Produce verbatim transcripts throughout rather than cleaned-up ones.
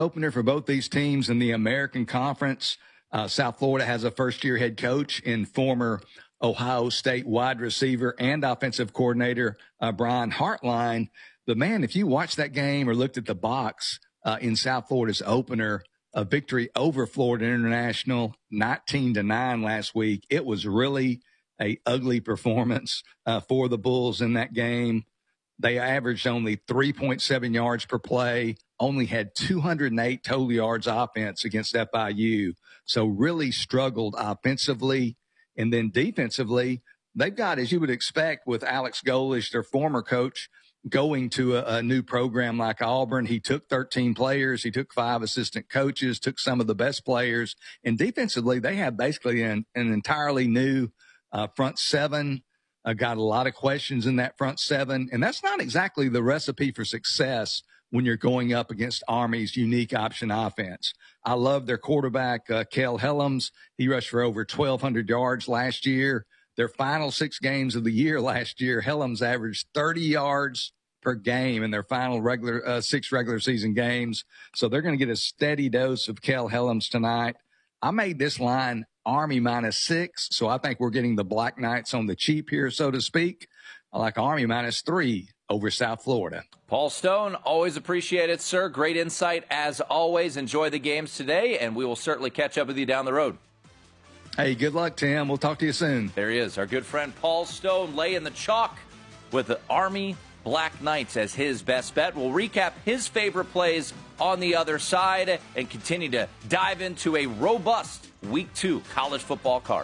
Opener for both these teams in the American Conference. Uh, South Florida has a first-year head coach in former Ohio State wide receiver and offensive coordinator uh, Brian Hartline. But, man, if you watched that game or looked at the box uh, in South Florida's opener, a victory over Florida International, nineteen to nine last week, it was really a ugly performance uh, for the Bulls in that game. They averaged only three point seven yards per play, only had two hundred eight total yards offense against F I U. So really struggled offensively. And then defensively, they've got, as you would expect with Alex Golesh, their former coach, going to a, a new program like Auburn. He took thirteen players. He took five assistant coaches, took some of the best players. And defensively, they have basically an, an entirely new uh, front seven. Uh, got a lot of questions in that front seven. And that's not exactly the recipe for success when you're going up against Army's unique option offense. I love their quarterback, uh, Kel Helms. He rushed for over twelve hundred yards last year. Their final six games of the year last year, Helms averaged thirty yards per game in their final regular uh, six regular season games. So they're going to get a steady dose of Kel Helms tonight. I made this line Army minus six, so I think we're getting the Black Knights on the cheap here, so to speak. I like Army minus three over South Florida. Paul Stone, always appreciate it, sir. Great insight as always. Enjoy the games today, and we will certainly catch up with you down the road. Hey, good luck, Tim. We'll talk to you soon. There he is, our good friend Paul Stone, laying the chalk with the Army Black Knights as his best bet. We'll recap his favorite plays on the other side and continue to dive into a robust Week two college football card.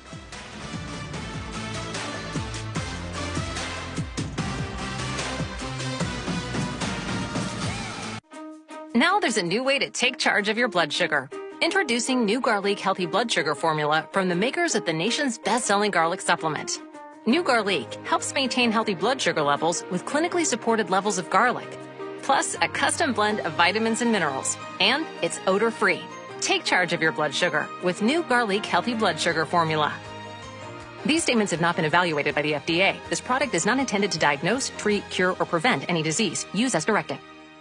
Now there's a new way to take charge of your blood sugar. Introducing new Garlic Healthy Blood Sugar Formula from the makers of the nation's best-selling garlic supplement. New Garlic helps maintain healthy blood sugar levels with clinically supported levels of garlic, plus a custom blend of vitamins and minerals, and it's odor-free. Take charge of your blood sugar with new Garlic Healthy Blood Sugar Formula. These statements have not been evaluated by the F D A. This product is not intended to diagnose, treat, cure, or prevent any disease. Use as directed.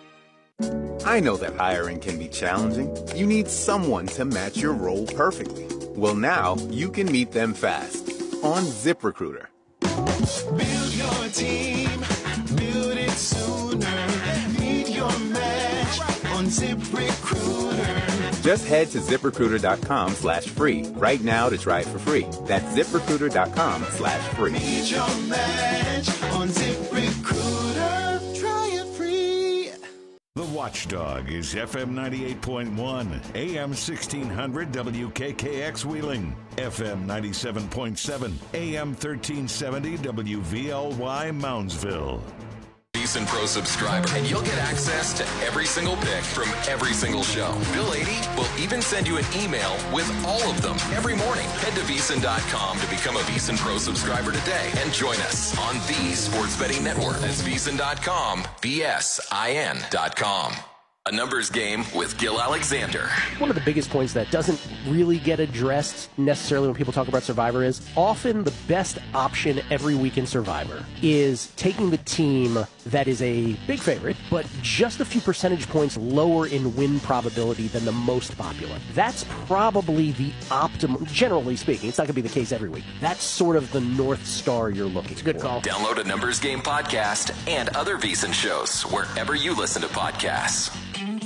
I know that hiring can be challenging. You need someone to match your role perfectly. Well, now you can meet them fast on ZipRecruiter. Build your team, build it sooner. Meet your match on ZipRecruiter. Just head to ZipRecruiter.com slash free right now to try it for free. That's ZipRecruiter.com slash free. Meet your match on ZipRecruiter. Try it free. The Watchdog is F M ninety-eight point one, A M sixteen hundred W K K X Wheeling, F M ninety-seven point seven, A M thirteen seventy W V L Y Moundsville. VEASAN Pro subscriber, and you'll get access to every single pick from every single show. Bill Adie will even send you an email with all of them every morning. Head to VEASAN dot com to become a VEASAN Pro subscriber today and join us on the Sports Betting Network. That's VEASAN dot com, V S I N dot com. A numbers game with Gil Alexander. One of the biggest points that doesn't really get addressed necessarily when people talk about Survivor is often the best option every week in Survivor is taking the team that is a big favorite, but just a few percentage points lower in win probability than the most popular. That's probably the optimum, generally speaking. It's not going to be the case every week. That's sort of the North Star you're looking for. It's a good call. Download a Numbers Game podcast and other VEASAN shows wherever you listen to podcasts.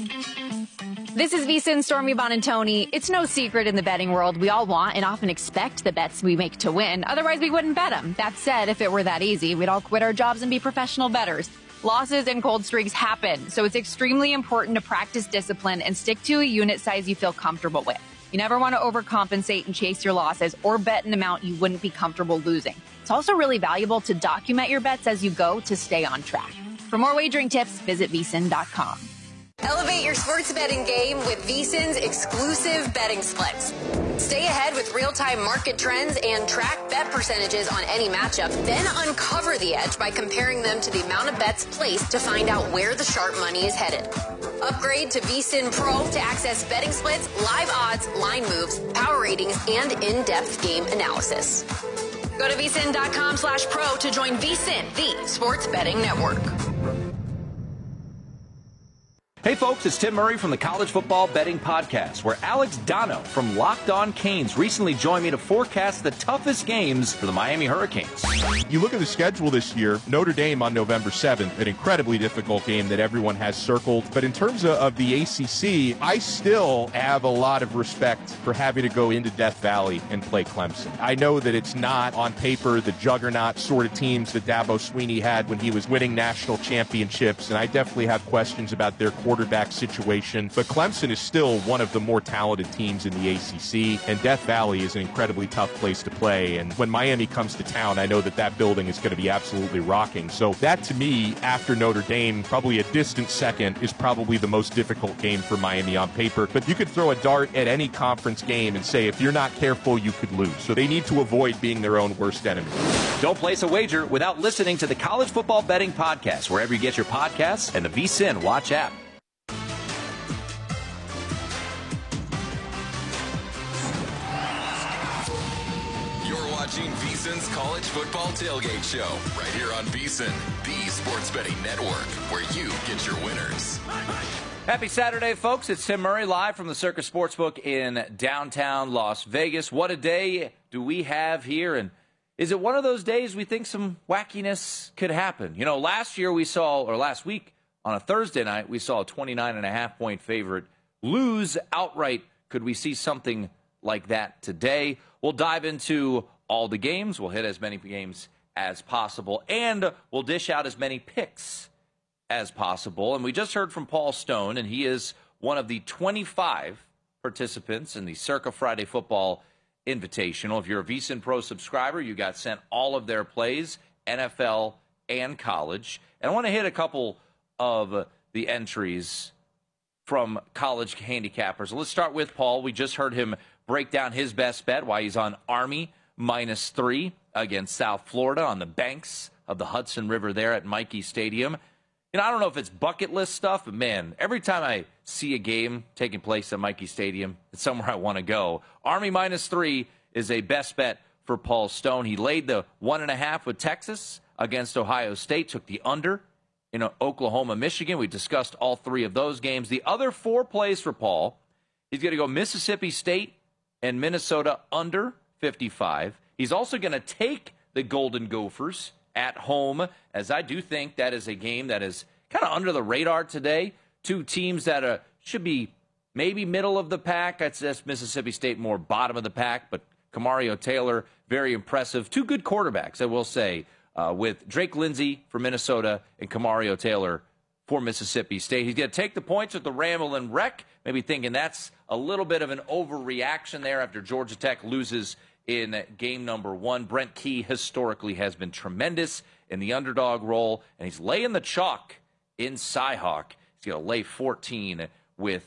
This is VEASAN, Stormy Buonantony. It's no secret in the betting world we all want and often expect the bets we make to win. Otherwise, we wouldn't bet them. That said, if it were that easy, we'd all quit our jobs and be professional bettors. Losses and cold streaks happen, so it's extremely important to practice discipline and stick to a unit size you feel comfortable with. You never want to overcompensate and chase your losses or bet an amount you wouldn't be comfortable losing. It's also really valuable to document your bets as you go to stay on track. For more wagering tips, visit VEASAN dot com. Elevate your sports betting game with VEASAN's exclusive betting splits. Stay ahead with real-time market trends and track bet percentages on any matchup. Then uncover the edge by comparing them to the amount of bets placed to find out where the sharp money is headed. Upgrade to VEASAN Pro to access betting splits, live odds, line moves, power ratings, and in-depth game analysis. Go to VEASAN dot com slash pro to join VEASAN, the sports betting network. Hey folks, it's Tim Murray from the College Football Betting Podcast, where Alex Dono from Locked On Canes recently joined me to forecast the toughest games for the Miami Hurricanes. You look at the schedule this year, Notre Dame on November seventh, an incredibly difficult game that everyone has circled. But in terms of, of the A C C, I still have a lot of respect for having to go into Death Valley and play Clemson. I know that it's not on paper the juggernaut sort of teams that Dabo Swinney had when he was winning national championships, and I definitely have questions about their quarterback situation. But Clemson is still one of the more talented teams in the A C C, and Death Valley is an incredibly tough place to play. And when Miami comes to town, I know that that building is going to be absolutely rocking. So that, to me, after Notre Dame, probably a distant second, is probably the most difficult game for Miami on paper. But you could throw a dart at any conference game and say, if you're not careful, you could lose. So they need to avoid being their own worst enemy. Don't place a wager without listening to the College Football Betting Podcast, wherever you get your podcasts and the VSiN Watch app. Watching VSiN's College Football Tailgate Show right here on VSiN, the sports betting network, where you get your winners. Happy Saturday, folks. It's Tim Murray live from the Circus Sportsbook in downtown Las Vegas. What a day do we have here, and is it one of those days we think some wackiness could happen? You know, last year we saw, or last week on a Thursday night, we saw a twenty-nine and a half point favorite lose outright. Could we see something like that today? We'll dive into all the games. We'll hit as many games as possible, and we'll dish out as many picks as possible. And we just heard from Paul Stone, and he is one of the twenty-five participants in the Circa Friday Football Invitational. If you're a VSiN Pro subscriber, you got sent all of their plays, N F L and college. And I want to hit a couple of the entries from college handicappers. Let's start with Paul. We just heard him break down his best bet, why he's on Army minus three against South Florida on the banks of the Hudson River there at Michie Stadium. You know, I don't know if it's bucket list stuff, but man, every time I see a game taking place at Michie Stadium, it's somewhere I want to go. Army minus three is a best bet for Paul Stone. He laid the one and a half with Texas against Ohio State, took the under in Oklahoma, Michigan. We discussed all three of those games. The other four plays for Paul, he's going to go Mississippi State and Minnesota under fifty-five. He's also going to take the Golden Gophers at home, as I do think that is a game that is kind of under the radar today. Two teams that are, should be maybe middle of the pack. I'd say Mississippi State more bottom of the pack, but Camario Taylor, very impressive. Two good quarterbacks, I will say, uh, with Drake Lindsey for Minnesota and Camario Taylor for Mississippi State. He's going to take the points with the Ramblin' Wreck, maybe thinking that's a little bit of an overreaction there after Georgia Tech loses in game number one. Brent Key historically has been tremendous in the underdog role, and he's laying the chalk in Cyhawk. He's going to lay fourteen with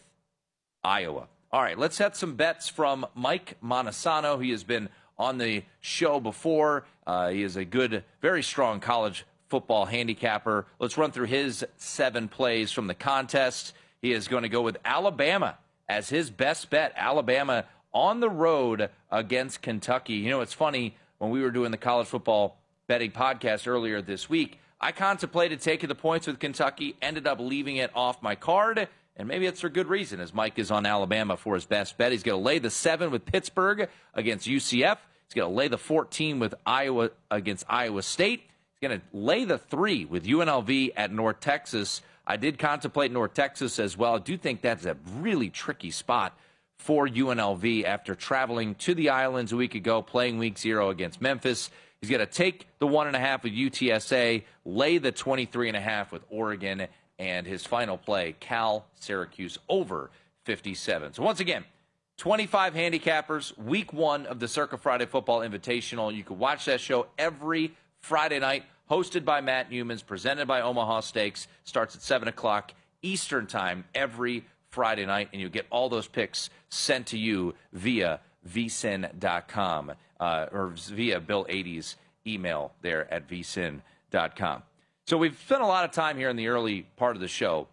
Iowa. All right, let's set some bets from Mike Montesano. He has been on the show before. Uh, he is a good, very strong college football handicapper. Let's run through his seven plays from the contest. He is going to go with Alabama as his best bet. Alabama on the road against Kentucky. You know, it's funny, when we were doing the college football betting podcast earlier this week, I contemplated taking the points with Kentucky, ended up leaving it off my card, and maybe it's for good reason, as Mike is on Alabama for his best bet. He's going to lay the seven with Pittsburgh against U C F. He's going to lay the fourteen with Iowa against Iowa State. He's going to lay the three with U N L V at North Texas. I did contemplate North Texas as well. I do think that's a really tricky spot for U N L V after traveling to the islands a week ago, playing week zero against Memphis. He's going to take the one and a half with U T S A, lay the twenty-three and a half with Oregon, and his final play, Cal Syracuse over fifty-seven. So once again, twenty-five handicappers, week one of the Circa Friday Football Invitational. You can watch that show every Friday night, hosted by Matt Newmans, presented by Omaha Steaks. Starts at seven o'clock Eastern Time every Friday night, and you get all those picks sent to you via V S I N dot com uh, or via Bill eighty's email there at V S I N dot com. So we've spent a lot of time here in the early part of the show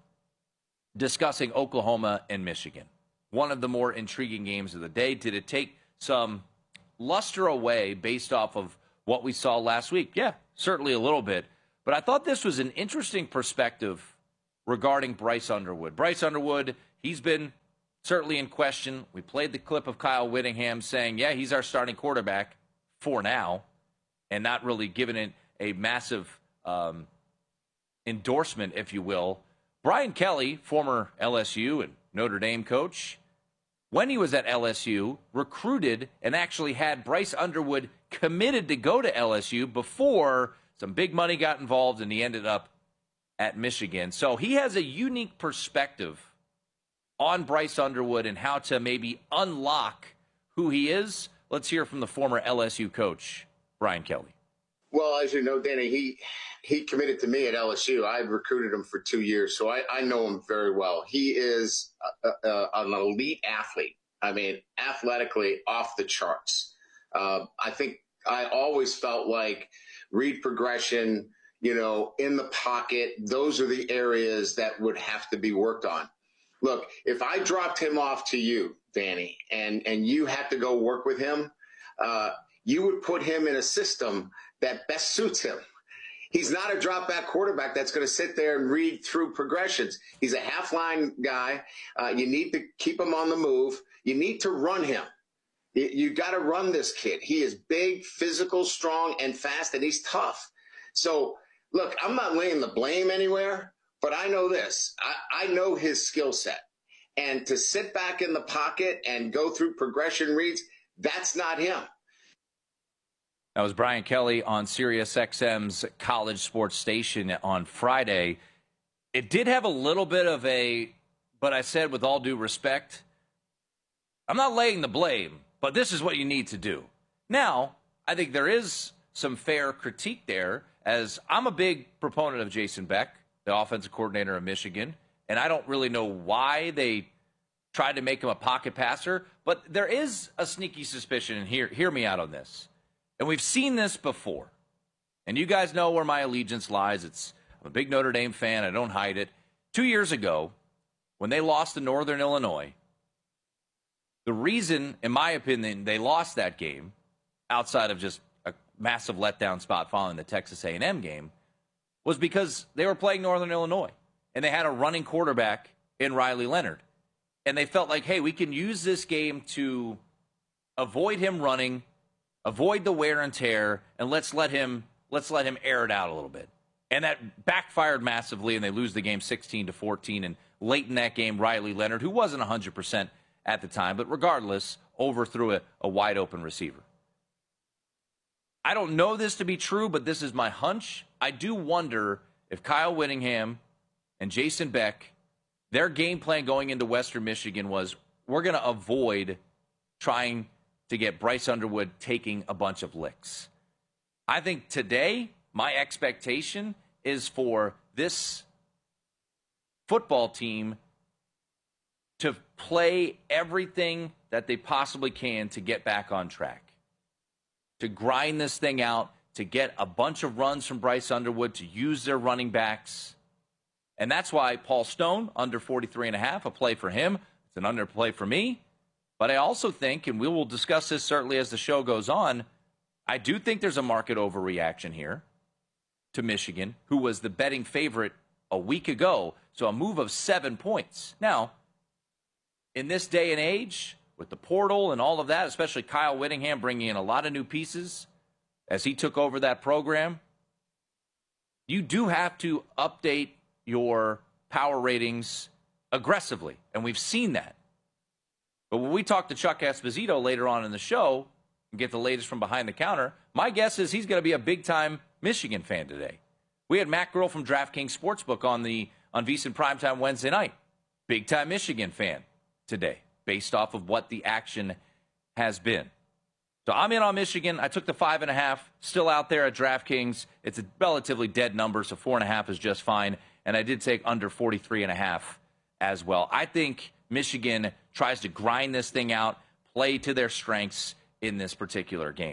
discussing Oklahoma and Michigan. One of the more intriguing games of the day. Did it take some luster away based off of what we saw last week? Yeah, certainly a little bit. But I thought this was an interesting perspective regarding Bryce Underwood. Bryce Underwood, he's been certainly in question. We played the clip of Kyle Whittingham saying, yeah, he's our starting quarterback for now, and not really giving it a massive um, endorsement, if you will. Brian Kelly, former L S U and Notre Dame coach, when he was at L S U, recruited and actually had Bryce Underwood committed to go to L S U before some big money got involved and he ended up at Michigan. So he has a unique perspective on Bryce Underwood and how to maybe unlock who he is. Let's hear from the former L S U coach, Brian Kelly. Well, as you know, Danny, he he committed to me at L S U. I recruited him for two years, so I, I know him very well. He is a, a, an elite athlete. I mean, athletically off the charts. Uh, I think I always felt like read progression, you know, in the pocket, those are the areas that would have to be worked on. Look, if I dropped him off to you, Danny, and, and you had to go work with him, uh, you would put him in a system that best suits him. He's not a drop back quarterback that's going to sit there and read through progressions. He's a half line guy. Uh, you need to keep him on the move. You need to run him. You, you got to run this kid. He is big, physical, strong, and fast, and he's tough. So, look, I'm not laying the blame anywhere, but I know this. I, I know his skill set. And to sit back in the pocket and go through progression reads, that's not him. That was Brian Kelly on Sirius X M's College Sports Station on Friday. It did have a little bit of a, but I said with all due respect, I'm not laying the blame, but this is what you need to do. Now, I think there is some fair critique there, as I'm a big proponent of Jason Beck, the offensive coordinator of Michigan, and I don't really know why they tried to make him a pocket passer, but there is a sneaky suspicion, and hear, hear me out on this. And we've seen this before. And you guys know where my allegiance lies. It's I'm a big Notre Dame fan. I don't hide it. Two years ago, when they lost to Northern Illinois, the reason, in my opinion, they lost that game, outside of just a massive letdown spot following the Texas A and M game, was because they were playing Northern Illinois. And they had a running quarterback in Riley Leonard. And they felt like, hey, we can use this game to avoid him running, avoid the wear and tear, and let's let him let's let him air it out a little bit. And that backfired massively, and they lose the game sixteen to fourteen. And late in that game, Riley Leonard, who wasn't one hundred percent at the time, but regardless, overthrew a, a wide-open receiver. I don't know this to be true, but this is my hunch. I do wonder if Kyle Whittingham and Jason Beck, their game plan going into Western Michigan was, we're going to avoid trying to get Bryce Underwood taking a bunch of licks. I think today, my expectation is for this football team to play everything that they possibly can to get back on track, to grind this thing out, to get a bunch of runs from Bryce Underwood, to use their running backs. And that's why Paul Stone, under forty-three and a half, a play for him. It's an underplay for me. But I also think, and we will discuss this certainly as the show goes on, I do think there's a market overreaction here to Michigan, who was the betting favorite a week ago. So a move of seven points. Now, in this day and age, with the portal and all of that, especially Kyle Whittingham bringing in a lot of new pieces as he took over that program, you do have to update your power ratings aggressively. And we've seen that. But when we talk to Chuck Esposito later on in the show and get the latest from behind the counter, my guess is he's going to be a big-time Michigan fan today. We had Matt Girl from DraftKings Sportsbook on the on VSiN Primetime Wednesday night. Big-time Michigan fan today, based off of what the action has been. So I'm in on Michigan. I took the five and a half, still out there at DraftKings. It's a relatively dead number, so four and a half is just fine. And I did take under forty-three and a half as well. I think Michigan tries to grind this thing out, play to their strengths in this particular game.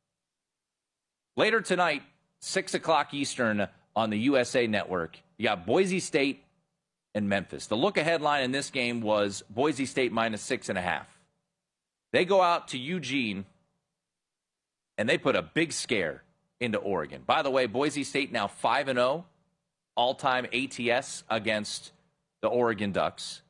Later tonight, six o'clock Eastern on the U S A Network, you got Boise State and Memphis. The look-ahead line in this game was Boise State minus six and a half. They go out to Eugene, and they put a big scare into Oregon. By the way, Boise State now five and oh all-time A T S against the Oregon Ducks.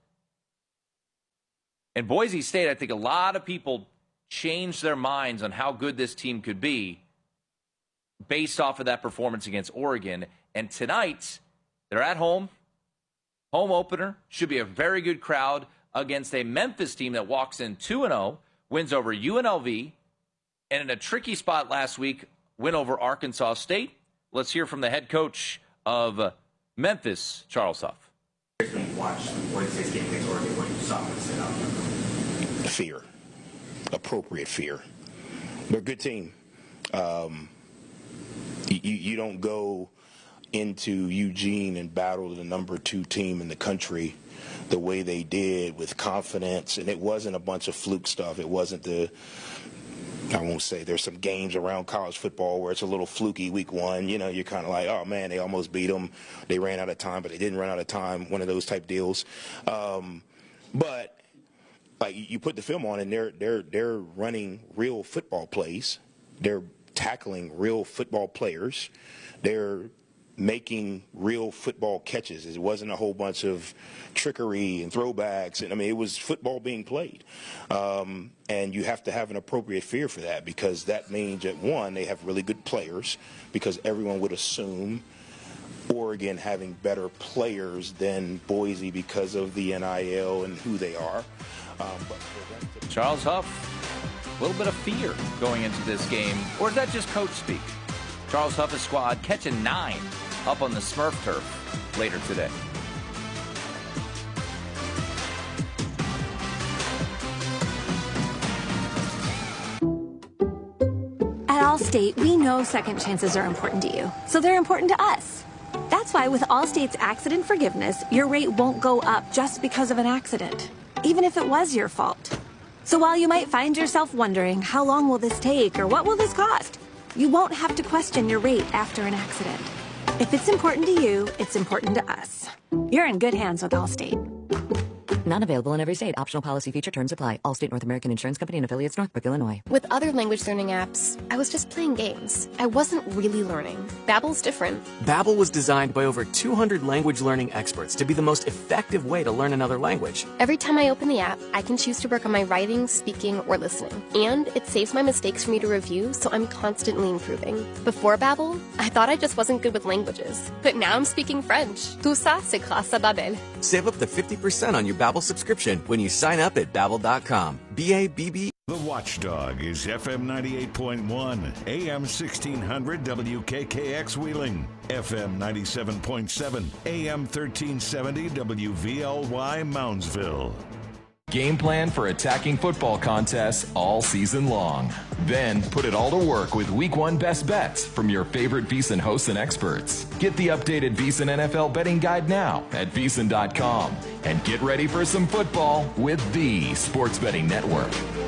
And Boise State, I think a lot of people changed their minds on how good this team could be based off of that performance against Oregon. And tonight, they're at home. Home opener. Should be a very good crowd against a Memphis team that walks in two and oh, wins over U N L V, and in a tricky spot last week, win over Arkansas State. Let's hear from the head coach of Memphis, Charles Huff. When you watched Boise State's game against Oregon, what you saw when you sit out? Fear. Appropriate fear. They're a good team. Um, you, you don't go into Eugene and battle the number two team in the country the way they did with confidence, and it wasn't a bunch of fluke stuff. It wasn't the, I won't say, there's some games around college football where it's a little fluky week one. You know, you're kind of like, oh, man, they almost beat them. They ran out of time, but they didn't run out of time, one of those type deals. Um, but, like, you put the film on, and they're, they're, they're running real football plays. They're tackling real football players. They're making real football catches. It wasn't a whole bunch of trickery and throwbacks. And I mean, it was football being played. Um, and you have to have an appropriate fear for that, because that means that, one, they have really good players, because everyone would assume Oregon having better players than Boise because of the N I L and who they are. Um, but for them to- Charles Huff, a little bit of fear going into this game. Or is that just coach speak? Charles Huff's squad catching nine up on the Smurf turf later today. At Allstate, we know second chances are important to you, so they're important to us. That's why with Allstate's accident forgiveness, your rate won't go up just because of an accident, even if it was your fault. So while you might find yourself wondering, how long will this take or what will this cost? You won't have to question your rate after an accident. If it's important to you, it's important to us. You're in good hands with Allstate. Not available in every state. Optional policy feature terms apply. Allstate North American Insurance Company and affiliates, Northbrook, Illinois. With other language learning apps, I was just playing games. I wasn't really learning. Babbel's different. Babbel was designed by over two hundred language learning experts to be the most effective way to learn another language. Every time I open the app, I can choose to work on my writing, speaking, or listening. And it saves my mistakes for me to review, so I'm constantly improving. Before Babbel, I thought I just wasn't good with languages. But now I'm speaking French. Tout ça, c'est grâce à Babbel. Save up to fifty percent on your Babbel subscription when you sign up at babbel dot com. B A B B. The Watchdog is F M ninety-eight point one, A M sixteen hundred W K K X Wheeling, F M ninety-seven point seven, A M thirteen seventy W V L Y Moundsville. Game plan for attacking football contests all season long. Then put it all to work with Week One best bets from your favorite VEASAN hosts and experts. Get the updated VEASAN N F L betting guide now at VEASAN dot com and get ready for some football with the Sports Betting Network.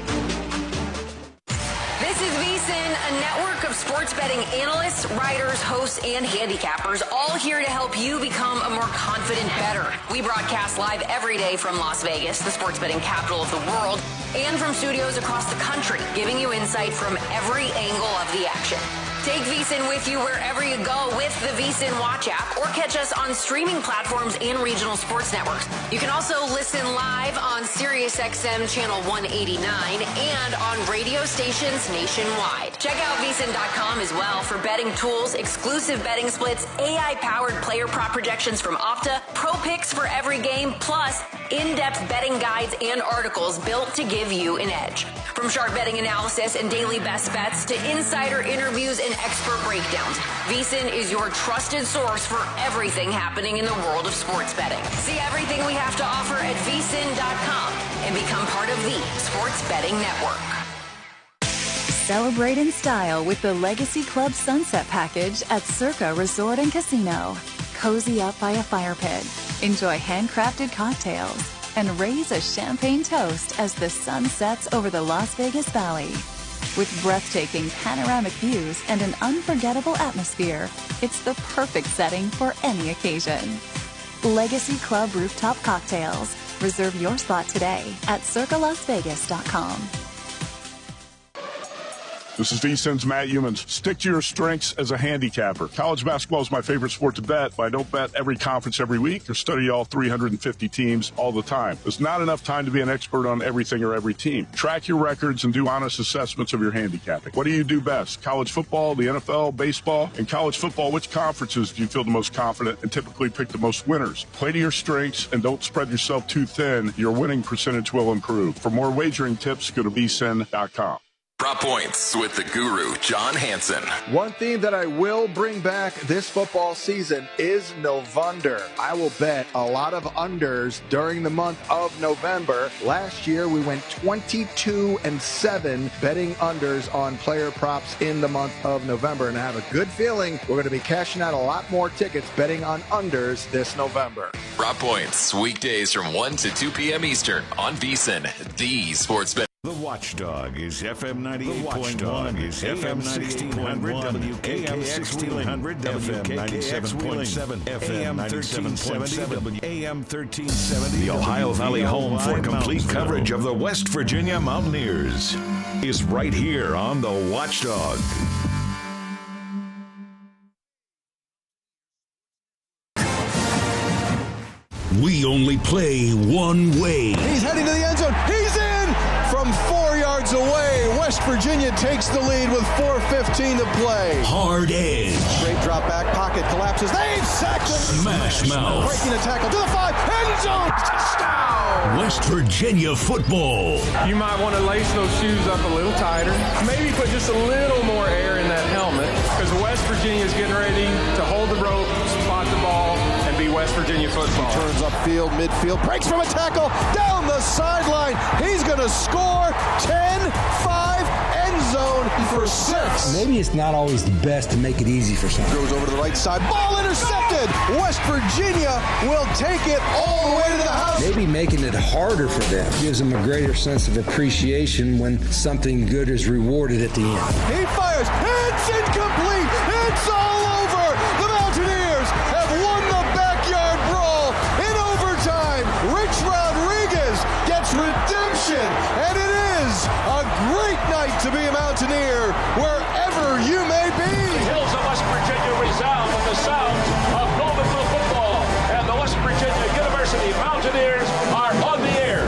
This is VEASAN, a network of sports betting analysts, writers, hosts, and handicappers, all here to help you become a more confident bettor. We broadcast live every day from Las Vegas, the sports betting capital of the world, and from studios across the country, giving you insight from every angle of the action. Take VEASAN with you wherever you go with the VEASAN Watch app, or catch us on streaming platforms and regional sports networks. You can also listen live on SiriusXM channel one eighty-nine and on radio stations nationwide. Check out VEASAN dot com as well for betting tools, exclusive betting splits, A I-powered player prop projections from Opta, pro picks for every game, plus in-depth betting guides and articles built to give you an edge. From sharp betting analysis and daily best bets to insider interviews and expert breakdowns, VEASAN is your trusted source for everything happening in the world of sports betting. See everything we have to offer at VEASAN dot com and become part of the Sports Betting Network. Celebrate in style with the Legacy Club Sunset Package at Circa Resort and Casino. Cozy up by a fire pit, enjoy handcrafted cocktails, and raise a champagne toast as the sun sets over the Las Vegas Valley. With breathtaking panoramic views and an unforgettable atmosphere, it's the perfect setting for any occasion. Legacy Club Rooftop Cocktails. Reserve your spot today at circa las vegas dot com. This is VSiN's Matt Humans. Stick to your strengths as a handicapper. College basketball is my favorite sport to bet, but I don't bet every conference every week or study all three hundred fifty teams all the time. There's not enough time to be an expert on everything or every team. Track your records and do honest assessments of your handicapping. What do you do best? College football, the N F L, baseball? In college football, which conferences do you feel the most confident and typically pick the most winners? Play to your strengths and don't spread yourself too thin. Your winning percentage will improve. For more wagering tips, go to V S I N dot com. Prop Points with the guru, John Hansen. One theme that I will bring back this football season is November. I will bet a lot of unders during the month of November. Last year, we went twenty-two and seven betting unders on player props in the month of November. And I have a good feeling we're going to be cashing out a lot more tickets betting on unders this November. Prop Points, weekdays from one to two p.m. Eastern on VSiN, the sports bet. The Watchdog is F M ninety-eight point one, is F M sixteen hundred W K K X Wheeling, F M ninety-seven point seven, F M thirteen seventy, A M thirteen seventy. The Ohio Valley home for complete coverage of the West Virginia Mountaineers is right here on The Watchdog. We only play one way. He's heading to the end zone. He's in! From four yards away, West Virginia takes the lead with four fifteen to play. Hard edge. Great drop back, pocket collapses. They've sacked him. Smash mouth. Breaking a tackle to the five. End zone. Touchdown. West Virginia football. You might want to lace those shoes up a little tighter. Maybe put just a little more air in that helmet because West Virginia is getting ready to hold the rope, spot the ball, and be West Virginia football. He turns upfield, midfield, breaks from a tackle, down the sideline. He's going to score. ten five, end zone for six. Maybe it's not always the best to make it easy for someone. Goes over to the right side. Ball intercepted. West Virginia will take it all the way to the house. Maybe making it harder for them gives them a greater sense of appreciation when something good is rewarded at the end. He fires. It's incomplete. It's all over. The Mountaineers have won the backyard brawl in overtime. Rich Rodriguez gets redemption, and it is a great night to be a Mountaineer wherever you may be. The hills of West Virginia resound with the sounds of Normanville football, and the West Virginia University Mountaineers are on the air.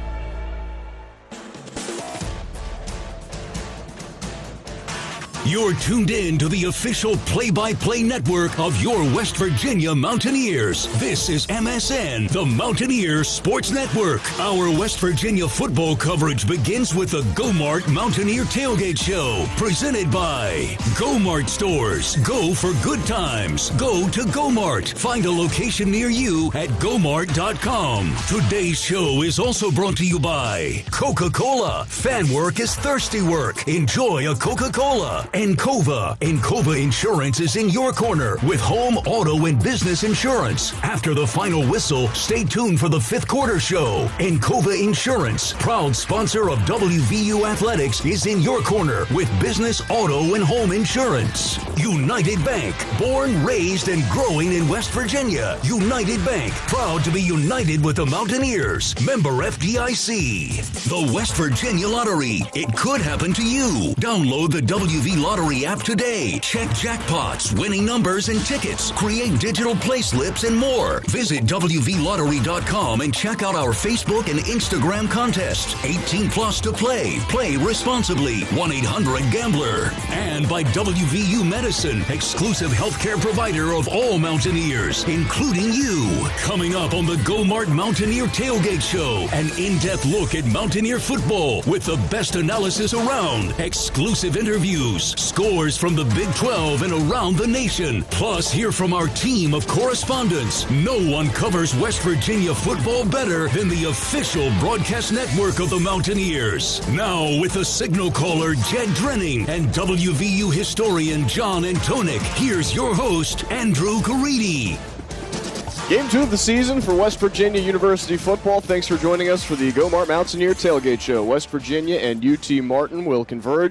You're tuned in to the official play-by-play network of your West Virginia Mountaineers. This is M S N, the Mountaineer Sports Network. Our West Virginia football coverage begins with the Go-Mart Mountaineer Tailgate Show, presented by Go-Mart Stores. Go for good times. Go to Go-Mart. Find a location near you at go mart dot com. Today's show is also brought to you by Coca-Cola. Fan work is thirsty work. Enjoy a Coca-Cola. Encova. Encova Insurance is in your corner with home, auto, and business insurance. After the final whistle, stay tuned for the fifth quarter show. Encova Insurance, proud sponsor of W V U Athletics, is in your corner with business, auto, and home insurance. United Bank, born, raised, and growing in West Virginia. United Bank, proud to be united with the Mountaineers. Member F D I C. The West Virginia Lottery. It could happen to you. Download the W V Lottery app today. Check jackpots, winning numbers, and tickets. Create digital play slips and more. Visit W V lottery dot com and check out our Facebook and Instagram contest. eighteen plus to play. Play responsibly. one eight hundred gambler. And by W V U Medicine, exclusive healthcare provider of all Mountaineers, including you. Coming up on the Go-Mart Mountaineer Tailgate Show, an in-depth look at Mountaineer football with the best analysis around, exclusive interviews, scores from the Big twelve and around the nation. Plus, hear from our team of correspondents. No one covers West Virginia football better than the official broadcast network of the Mountaineers. Now, with the signal caller Jed Drenning and W V U historian John Antonik, here's your host, Andrew Caridi. Game two of the season for West Virginia University football. Thanks for joining us for the Go-Mart Mountaineer Tailgate Show. West Virginia and U T Martin will converge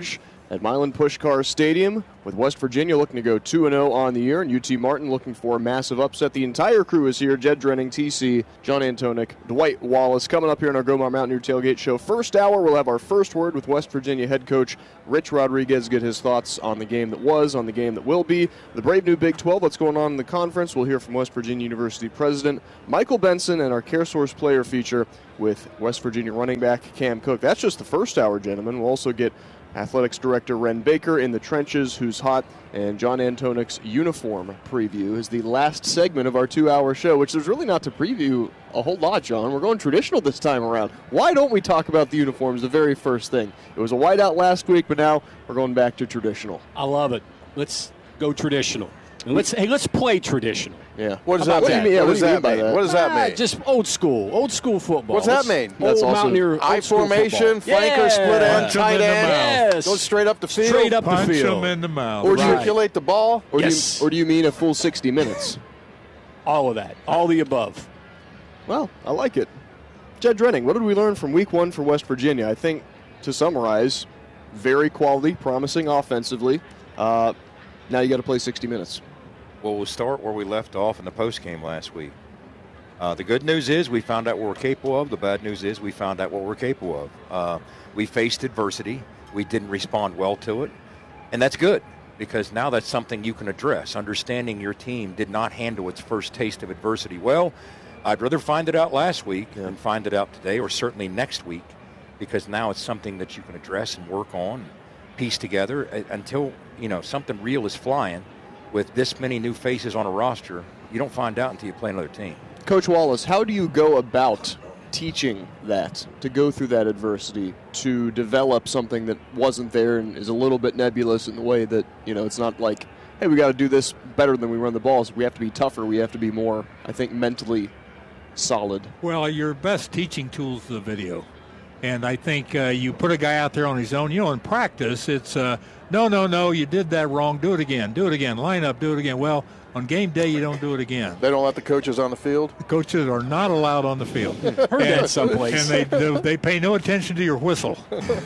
at Milan Puskar Stadium, with West Virginia looking to go two and oh on the year, and U T Martin looking for a massive upset. The entire crew is here. Jed Drenning, T C, John Antoniuk, Dwight Wallace. Coming up here on our Gomar Mountaineer Tailgate Show. First hour, we'll have our first word with West Virginia head coach Rich Rodriguez, get his thoughts on the game that was, on the game that will be. The brave new Big twelve, what's going on in the conference. We'll hear from West Virginia University President Michael Benson, and our CareSource player feature with West Virginia running back Cam Cook. That's just the first hour, gentlemen. We'll also get Athletics Director Ren Baker in the trenches, who's hot, and John Antoniuk's uniform preview is the last segment of our two-hour show, which there's really not to preview a whole lot, John. We're going traditional this time around. Why don't we talk about the uniforms the very first thing? It was a whiteout last week, but now we're going back to traditional. I love it. Let's go traditional. And let's hey, let's play traditional. Yeah. What does that mean? What do you mean, yeah, what what does do you that mean by mean? that? What does that Ah, mean? Just old school, old school football. What's that Let's- mean? Old That's also- Mountaineer, I old school formation, football. flanker, Yeah. split end, Punch 'em tight in the end. mouth. Go straight up the field. Straight up the Punch field. 'em in the mouth. Or do you Right. circulate the ball? Or, Yes. do you, or do you mean a full sixty minutes? All of that. All the above. Well, I like it. Jed Drenning, what did we learn from week one for West Virginia? I think, to summarize, very quality, promising offensively. Uh, now you got to play sixty minutes. Well, we'll start where we left off in the postgame last week. Uh, the good news is we found out what we're capable of. The bad news is we found out what we're capable of. Uh, we faced adversity. We didn't respond well to it. And that's good, because now that's something you can address. Understanding your team did not handle its first taste of adversity well. I'd rather find it out last week than find it out today, or certainly next week, because now it's something that you can address and work on, piece together uh, until, you know, something real is flying. With this many new faces on a roster, you don't find out until you play another team. Coach Wallace, how do you go about teaching that, to go through that adversity, to develop something that wasn't there and is a little bit nebulous in the way that, you know, it's not like, hey, we got to do this better than we run the balls. We have to be tougher. We have to be more, I think, mentally solid. Well, your best teaching tool is the video. And I think uh, you put a guy out there on his own. You know, in practice, it's, uh, no, no, no, you did that wrong. Do it again. Do it again. Line up. Do it again. Well, on game day, you don't do it again. They don't let the coaches on the field? The coaches are not allowed on the field. Heard that someplace. And they, they, they pay no attention to your whistle.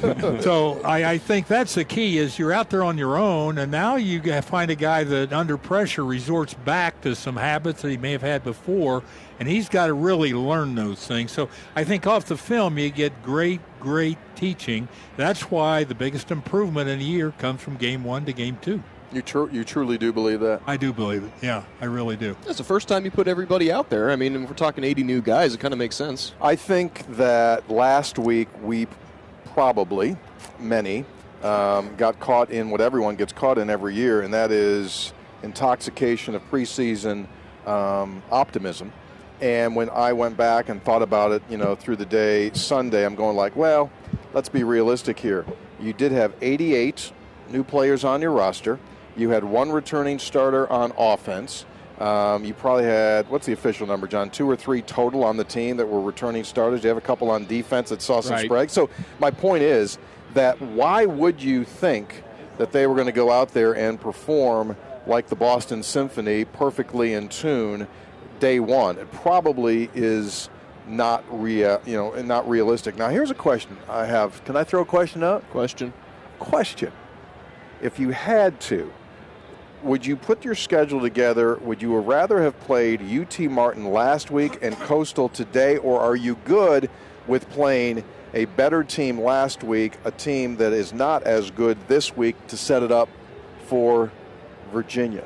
So I, I think that's the key, is you're out there on your own, and now you find a guy that under pressure resorts back to some habits that he may have had before, and he's got to really learn those things. So I think off the film you get great, great teaching. That's why the biggest improvement in a year comes from game one to game two. You tr- you truly do believe that? I do believe it. Yeah, I really do. That's the first time you put everybody out there. I mean, if we're talking eighty new guys, it kind of makes sense. I think that last week we probably, many, um, got caught in what everyone gets caught in every year, and that is intoxication of preseason um, optimism. And when I went back and thought about it, you know, through the day, Sunday, I'm going like, well, let's be realistic here. You did have eighty-eight new players on your roster. You had one returning starter on offense. Um, you probably had, what's the official number, John? Two or three total on the team that were returning starters. You have a couple on defense that saw some Right. spread. So my point is that why would you think that they were going to go out there and perform like the Boston Symphony, perfectly in tune, day one? It probably is not rea- you know, not realistic. Now, here's a question I have. Can I throw a question out? Question. Question. If you had to, would you put your schedule together? Would you rather have played U T Martin last week and Coastal today, or are you good with playing a better team last week, a team that is not as good this week, to set it up for Virginia?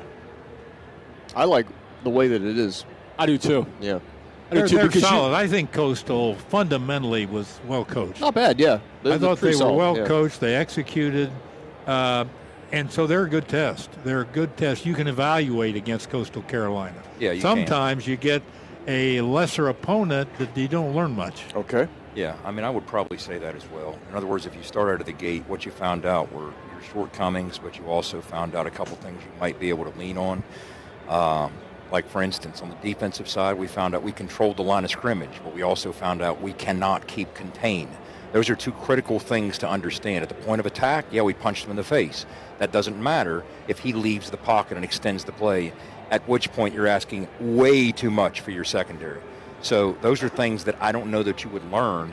I like the way that it is. I do too. Yeah. I do They're, too, they're because you- solid. I think Coastal fundamentally was well coached. Not bad, yeah. They're- I they're thought they pretty were solid, well yeah. coached. They executed. Uh, and so they're a good test. They're a good test. You can evaluate against Coastal Carolina. Yeah, you can. Sometimes you get a lesser opponent that you don't learn much. Okay. Yeah, I mean, I would probably say that as well. In other words, if you start out of the gate, what you found out were your shortcomings, but you also found out a couple things you might be able to lean on. Um, like, for instance, on the defensive side, we found out we controlled the line of scrimmage, but we also found out we cannot keep contained. Those are two critical things to understand. At the point of attack, yeah, we punched him in the face. That doesn't matter if he leaves the pocket and extends the play, at which point you're asking way too much for your secondary. So those are things that I don't know that you would learn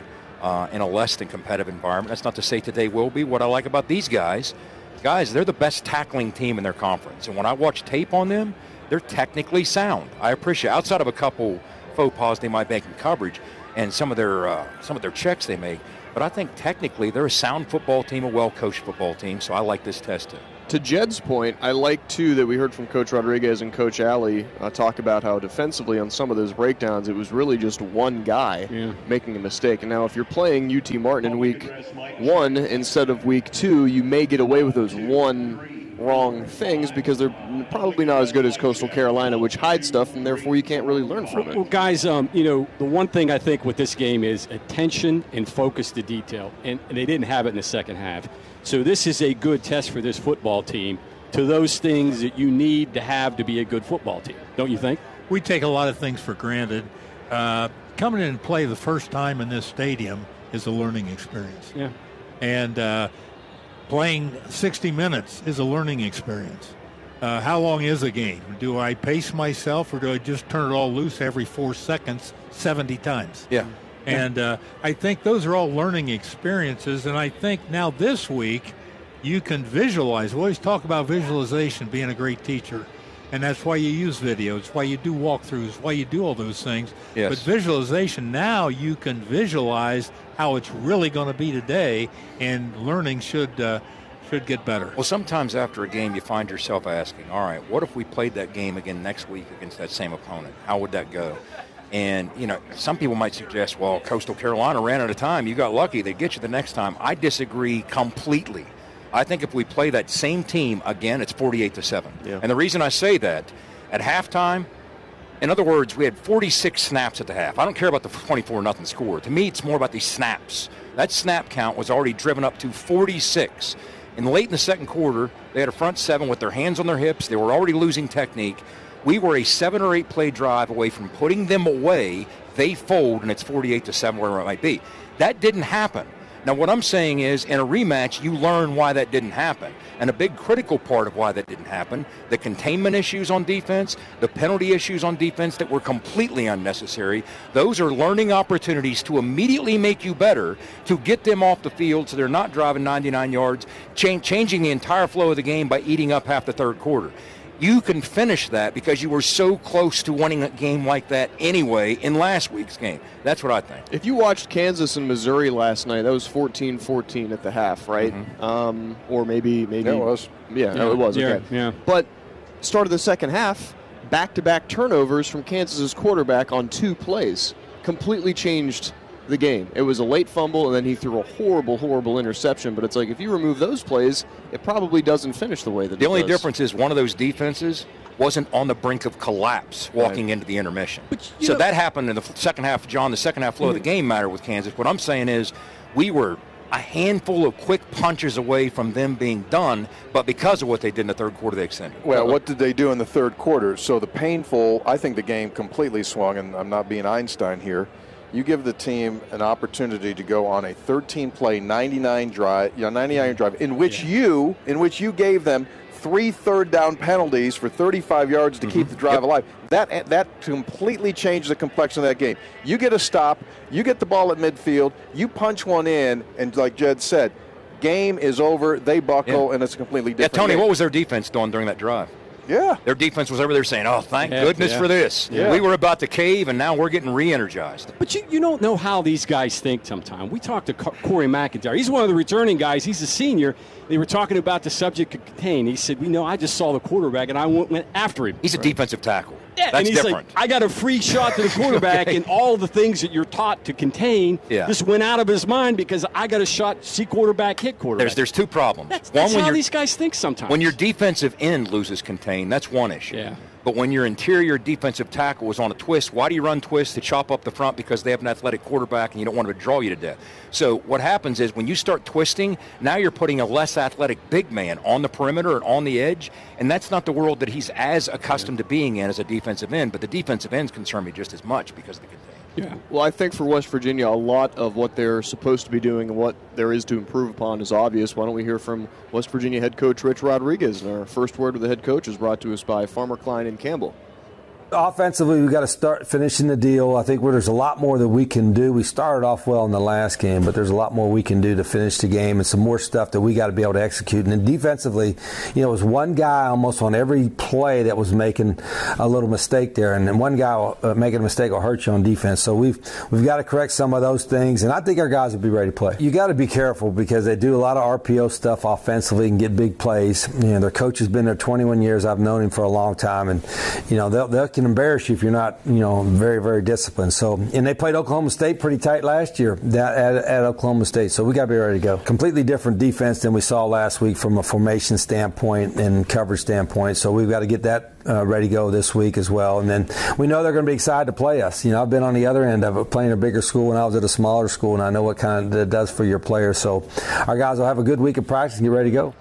uh, in a less than competitive environment. That's not to say today will be. What I like about these guys, guys, they're the best tackling team in their conference. And when I watch tape on them, they're technically sound. I appreciate, outside of a couple faux pas they might make in coverage and some of their uh, some of their checks they make, but I think technically they're a sound football team, a well-coached football team, so I like this test too. To Jed's point, I like, too, that we heard from Coach Rodriguez and Coach Alley uh, talk about how defensively on some of those breakdowns, it was really just one guy yeah. making a mistake. And now if you're playing U T Martin in week one instead of week two, you may get away with those one wrong things because they're probably not as good as Coastal Carolina, which hides stuff, and therefore you can't really learn from it. Well, guys, um, you know, the one thing I think with this game is attention and focus to detail, and, and they didn't have it in the second half. So this is a good test for this football team to those things that you need to have to be a good football team, don't you think? We take a lot of things for granted. Uh, coming in and play the first time in this stadium is a learning experience. Yeah. And uh, playing sixty minutes is a learning experience. Uh, how long is a game? Do I pace myself or do I just turn it all loose every four seconds seventy times? Yeah. And uh, I think those are all learning experiences. And I think now this week you can visualize. We always talk about visualization being a great teacher. And that's why you use video. It's why you do walkthroughs, why you do all those things. Yes. But visualization, now you can visualize how it's really going to be today, and learning should uh, should get better. Well, sometimes after a game you find yourself asking, all right, what if we played that game again next week against that same opponent? How would that go? And, you know, some people might suggest, well, Coastal Carolina ran out of time. You got lucky. They get you the next time. I disagree completely. I think if we play that same team again, it's forty-eight to seven. Yeah. And the reason I say that, at halftime, in other words, we had forty-six snaps at the half. I don't care about the twenty-four nothing score. To me, it's more about these snaps. That snap count was already driven up to forty-six. And late in the second quarter, they had a front seven with their hands on their hips. They were already losing technique. We were a seven or eight play drive away from putting them away. They fold, and it's forty-eight to seven, wherever it might be. That didn't happen. Now, what I'm saying is, in a rematch, you learn why that didn't happen. And a big critical part of why that didn't happen, the containment issues on defense, the penalty issues on defense that were completely unnecessary, those are learning opportunities to immediately make you better, to get them off the field so they're not driving ninety-nine yards, cha- changing the entire flow of the game by eating up half the third quarter. You can finish that because you were so close to winning a game like that anyway in last week's game. That's what I think. If you watched Kansas and Missouri last night, that was fourteen fourteen at the half, right? Mm-hmm. Um, or maybe, maybe. Yeah, it was. Yeah, Yeah. it was. Yeah, Okay. yeah. But start of the second half, back-to-back turnovers from Kansas's quarterback on two plays completely changed the game. It was a late fumble, and then he threw a horrible, horrible interception. But it's like, if you remove those plays, it probably doesn't finish the way that The it only does. difference is one of those defenses wasn't on the brink of collapse walking Right. into the intermission. you So know- that happened in the f- second half, John. The second half flow of the game mattered with Kansas. What I'm saying is we were a handful of quick punches away from them being done, but because of what they did in the third quarter, they extended. Well, what did they do in the third quarter? So the painful, I think the game completely swung, and I'm not being Einstein here. You give the team an opportunity to go on a thirteen play, ninety-nine drive, you know, ninety-nine drive, in which Yeah. you, in which you gave them three third down penalties for thirty-five yards to Mm-hmm. keep the drive Yep. alive. That that completely changed the complexion of that game. You get a stop, you get the ball at midfield, you punch one in, and like Jed said, game is over. They buckle, Yeah. and it's a completely Yeah, different. Tony, game. what was their defense doing during that drive? Yeah. Their defense was over there saying, oh, thank Yeah, goodness yeah. for this. Yeah. We were about to cave, and now we're getting re-energized. But you, you don't know how these guys think sometimes. We talked to Co- Corey McIntyre. He's one of the returning guys. He's a senior. They were talking about the subject of contain. He said, "We know. I just saw the quarterback, and I went, went after him." He's a defensive tackle. Yeah, That's and he's different. like, I got a free shot to the quarterback, Okay. and all the things that you're taught to contain Yeah. just went out of his mind because I got a shot, see quarterback, hit quarterback. There's there's two problems. that's One, that's when how you're- these guys think sometimes. When your defensive end loses contain, that's one issue. Yeah. But when your interior defensive tackle is on a twist, why do you run twist to chop up the front? Because they have an athletic quarterback and you don't want to draw you to death. So what happens is when you start twisting, now you're putting a less athletic big man on the perimeter and on the edge, and that's not the world that he's as accustomed to being in as a defensive end. But the defensive ends concern me just as much because of the contain. yeah. Well, I think for West Virginia, a lot of what they're supposed to be doing and what there is to improve upon is obvious. Why don't we hear from West Virginia head coach Rich Rodriguez? And our first word with the head coach is brought to us by Farmer Klein and Campbell. Offensively, we've got to start finishing the deal. I think where there's a lot more that we can do. We started off well in the last game, but there's a lot more we can do to finish the game and some more stuff that we got to be able to execute. And then defensively, you know, it was one guy almost on every play that was making a little mistake there, and then one guy uh, making a mistake will hurt you on defense. So we've we've got to correct some of those things, and I think our guys will be ready to play. You got to be careful because they do a lot of R P O stuff offensively and get big plays. You know, their coach has been there twenty-one years. I've known him for a long time, and you know they'll they can embarrass you if you're not, you know, very, very disciplined. So, and they played Oklahoma State pretty tight last year at, at Oklahoma State. So we got to be ready to go. Completely different defense than we saw last week from a formation standpoint and coverage standpoint. So we've got to get that uh, ready to go this week as well. And then we know they're going to be excited to play us. You know, I've been on the other end of it, playing a bigger school when I was at a smaller school, and I know what kind of it does for your players. So our guys will have a good week of practice and get ready to go.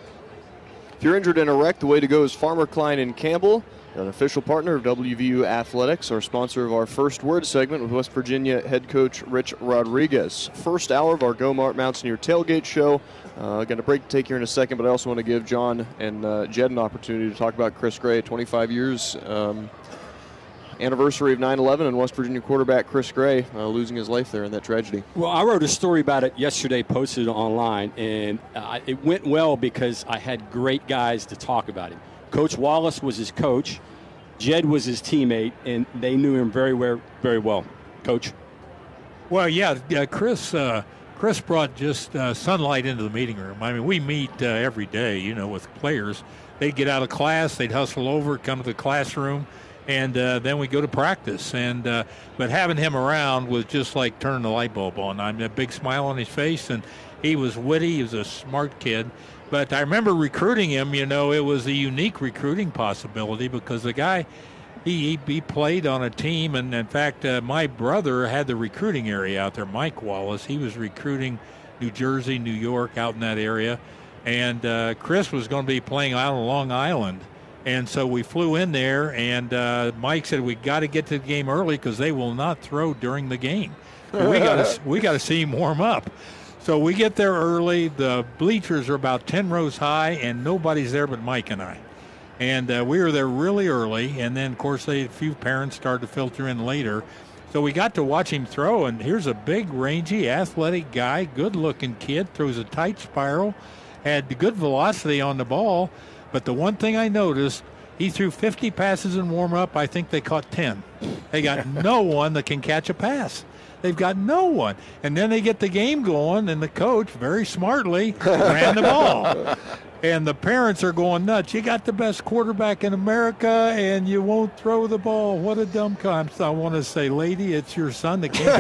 If you're injured in a wreck, the way to go is Farmer Klein and Campbell, an official partner of W V U Athletics, our sponsor of our First Word segment with West Virginia head coach Rich Rodriguez. First hour of our Go Mart Mountaineer tailgate show. Uh, got a break to take here in a second, but I also want to give John and uh, Jed an opportunity to talk about Chris Gray, twenty-five years um, anniversary of nine eleven, and West Virginia quarterback Chris Gray uh, losing his life there in that tragedy. Well, I wrote a story about it yesterday, posted it online, and uh, it went well because I had great guys to talk about him. Coach Wallace was his coach. Jed was his teammate, and they knew him very, very, very well. Coach? Well, yeah, uh, Chris uh, Chris brought just uh, sunlight into the meeting room. I mean, we meet uh, every day, you know, with players. They'd get out of class, they'd hustle over, come to the classroom, and uh, then we go to practice. And uh, but having him around was just like turning the light bulb on. I mean, a big smile on his face, and he was witty. He was a smart kid. But I remember recruiting him, you know, it was a unique recruiting possibility because the guy, he, he played on a team. And, in fact, uh, my brother had the recruiting area out there, Mike Wallace. He was recruiting New Jersey, New York, out in that area. And uh, Chris was going to be playing out on Long Island. And so we flew in there, and uh, Mike said, we got to get to the game early because they will not throw during the game. we got to we got to see him warm up. So we get there early. The bleachers are about ten rows high, and nobody's there but Mike and I. And uh, we were there really early, and then, of course, they, a few parents started to filter in later. So we got to watch him throw, and here's a big, rangy, athletic guy, good-looking kid, throws a tight spiral, had good velocity on the ball. But the one thing I noticed, he threw fifty passes in warm-up. I think they caught ten. They got no one that can catch a pass. They've got no one. And then they get the game going, and the coach, very smartly, ran the ball. And the parents are going nuts. You got the best quarterback in America, and you won't throw the ball. What a dumb con. So I want to say, lady, it's your son that can't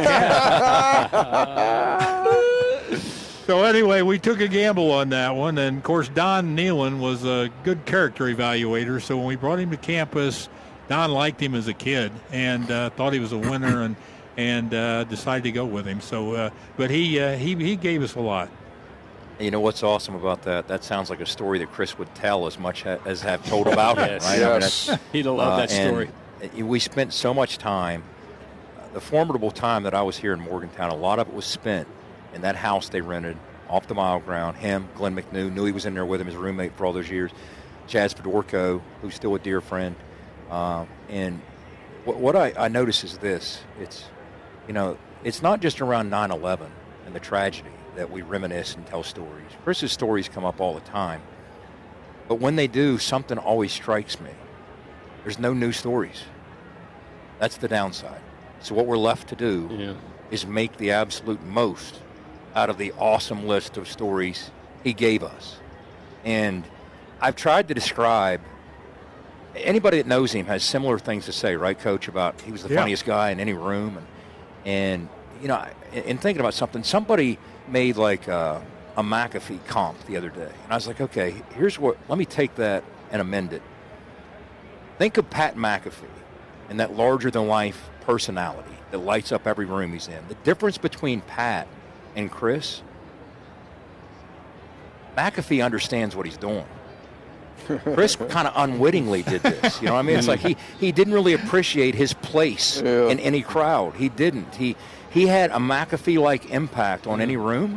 catch. So anyway, we took a gamble on that one. And, of course, Don Nealon was a good character evaluator. So when we brought him to campus, Don liked him as a kid and uh, thought he was a winner. and and uh, decided to go with him. So, uh, but he, uh, he he gave us a lot. You know what's awesome about that? That sounds like a story that Chris would tell as much ha- as have told about him. Yes. Right? Yes. I mean, He'd have loved uh, that story. We spent so much time, the formidable time that I was here in Morgantown, a lot of it was spent in that house they rented off the mile ground. Him, Glenn McNew, knew he was in there with him, his roommate for all those years. Chaz Fedorko, who's still a dear friend. Uh, and what, what I, I notice is this. It's, you know, it's not just around nine eleven and the tragedy that we reminisce and tell stories. Chris's stories come up all the time. But when they do, something always strikes me. There's no new stories. That's the downside. So what we're left to do yeah. is make the absolute most out of the awesome list of stories he gave us. And I've tried to describe, anybody that knows him has similar things to say, right, Coach, about he was the yeah. funniest guy in any room. And, and you know, in thinking about something, somebody made like a, a McAfee comp the other day. And I was like, okay, here's what, let me take that and amend it. Think of Pat McAfee and that larger-than-life personality that lights up every room he's in. The difference between Pat and Chris, McAfee understands what he's doing. Chris kind of unwittingly did this. You know what I mean? It's like he, he didn't really appreciate his place yeah. in any crowd. He didn't. He he had a McAfee-like impact on any room,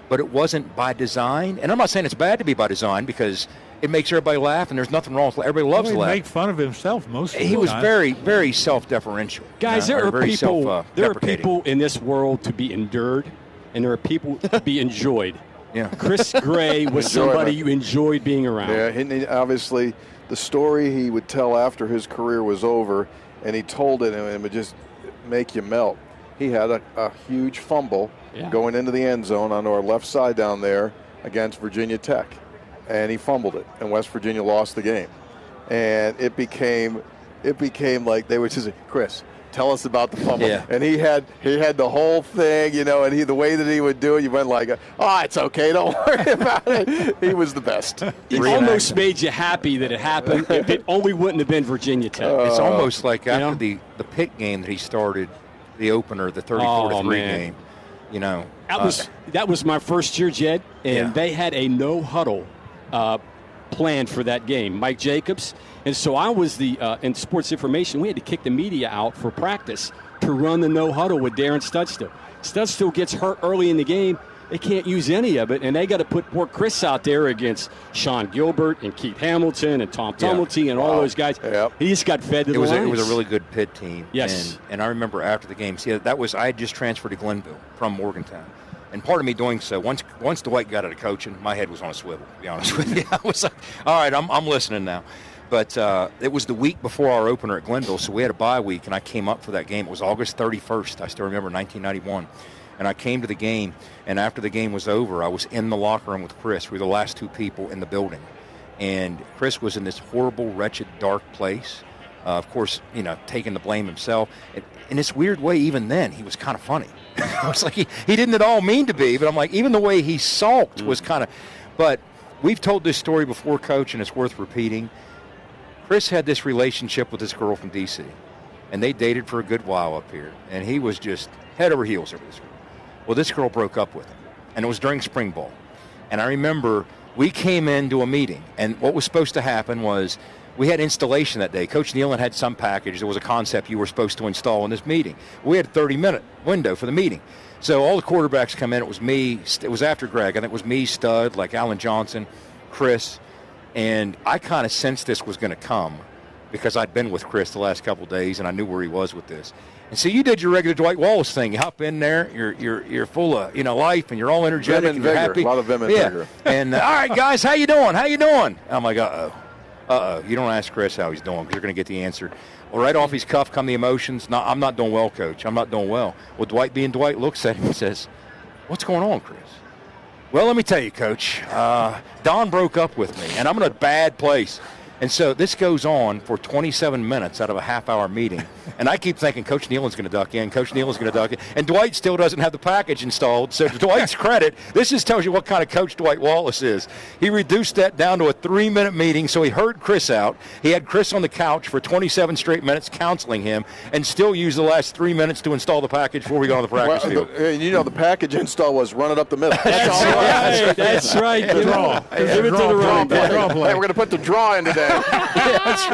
but it wasn't by design. And I'm not saying it's bad to be by design because it makes everybody laugh, and there's nothing wrong with it. Everybody loves well, to laugh. He make fun of himself most of the He was time. very, very self-deferential. Guys, you know, there are very people. self, uh, there are people in this world to be endured, and there are people to be enjoyed. Yeah. Chris Gray was Enjoyment. somebody you enjoyed being around. Yeah, and he- obviously the story he would tell after his career was over, and he told it, and it would just make you melt. He had a, a huge fumble Yeah. going into the end zone on our left side down there against Virginia Tech, and he fumbled it, and West Virginia lost the game. And it became, it became like they would just say, Chris, tell us about the fumble. Yeah. And he had he had the whole thing, you know, and he the way that he would do it, you went like, oh, it's okay, don't worry about it. He was the best. It almost made you happy that it happened. If it only wouldn't have been Virginia Tech. It's almost like you after know? the, the Pitt game that he started, the opener, the thirty-four to Oh, three man. game. You know, That uh, was that was my first year, Jed, and Yeah. they had a no huddle uh, planned for that game. Mike Jacobs, and so I was the uh, in sports information. We had to kick the media out for practice to run the no huddle with Darren Studstill. Studstill gets hurt early in the game. They can't use any of it, and they got to put poor Chris out there against Sean Gilbert and Keith Hamilton and Tom Yeah. Tumulty and all Wow. those guys. He just got fed to it the was a, it lines. was a really good Pitt team. Yes. And, and I remember after the game, see, that was I had just transferred to Glenville from Morgantown. And part of me doing so, once once Dwight got out of coaching, my head was on a swivel, to be honest with you. I was like, all right, I'm, I'm listening now. But uh, it was the week before our opener at Glenville, so we had a bye week, and I came up for that game. It was August thirty-first. I still remember nineteen ninety-one. And I came to the game, and after the game was over, I was in the locker room with Chris. We were the last two people in the building. And Chris was in this horrible, wretched, dark place. Uh, of course, you know, taking the blame himself. And in this weird way, even then, he was kind of funny. I was like, he, he didn't at all mean to be, but I'm like, even the way he sulked was kind of. But we've told this story before, Coach, and it's worth repeating. Chris had this relationship with this girl from D C, and they dated for a good while up here, and he was just head over heels over this girl. Well, this girl broke up with him, and it was during spring ball. And I remember we came into a meeting, and what was supposed to happen was we had installation that day. Coach Nealon had some package. There was a concept you were supposed to install in this meeting. We had a thirty-minute window for the meeting. So all the quarterbacks come in. It was me. It was after Greg. I think it was me, Stud, like Alan Johnson, Chris. And I kind of sensed this was going to come because I'd been with Chris the last couple of days, and I knew where he was with this. And so you did your regular Dwight Wallace thing. You hop in there, you're you're you're full of you know life, and you're all energetic Vim and and you're vigor. happy. A lot of vim and yeah. vigor. And uh, all right, guys, how you doing? How you doing? I'm like, uh oh, uh oh. You don't ask Chris how he's doing because you're going to get the answer. Well, right off his cuff come the emotions. No, I'm not doing well, Coach. I'm not doing well. Well, Dwight, being Dwight, looks at him and says, "What's going on, Chris?" Well, let me tell you, Coach. Uh, Don broke up with me, and I'm in a bad place. And so this goes on for twenty-seven minutes out of a half-hour meeting. And I keep thinking Coach Nealon's going to duck in, Coach Nealon's going to duck in. And Dwight still doesn't have the package installed. So to Dwight's credit, this just tells you what kind of coach Dwight Wallace is. He reduced that down to a three-minute meeting, so he heard Chris out. He had Chris on the couch for twenty-seven straight minutes counseling him and still used the last three minutes to install the package before we got on the practice Well, field. the, you know, the package install was run it up the middle. That's, That's all it was. right. That's right. Yeah. Give it- Draw. yeah, give it to the running back. Hey, we're going to put the draw in today. That's